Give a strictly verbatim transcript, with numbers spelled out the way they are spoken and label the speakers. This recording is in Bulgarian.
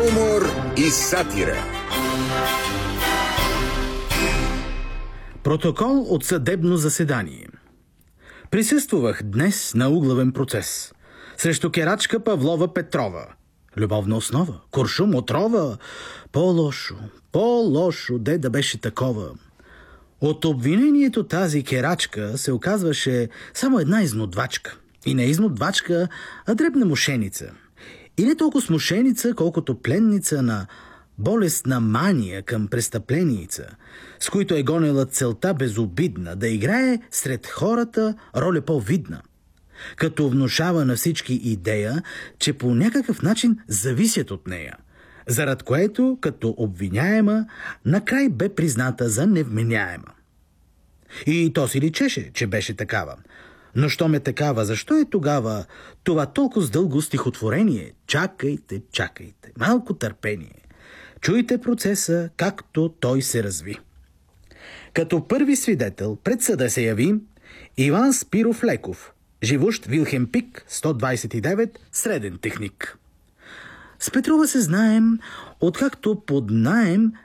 Speaker 1: Юмор и сатира.
Speaker 2: Протокол от съдебно заседание. Присъствах днес на углавен процес срещу керачка Павлова Петрова. Любовна основа, куршум, отрова. По-лошо, по-лошо, де да беше такова. От обвинението тази керачка се оказваше само една изнудвачка. И не изнудвачка, а дребна мошеница. И не толкова с мошеница, колкото пленница на болестна мания към престъпленица, с които е гонила целта безобидна да играе сред хората роля по-видна, като внушава на всички идея, че по някакъв начин зависят от нея, зарад което, като обвиняема, накрай бе призната за невменяема. И то си личеше, че беше такава. Но що ме такава, защо е тогава това толкова с дълго стихотворение? Чакайте, чакайте, малко търпение. Чуйте процеса, както той се разви. Като първи свидетел пред съда се яви Иван Спиров Леков, живущ Вилхем Пик, сто двадесет и девет, среден техник. С Петрова се знаем, откакто под наем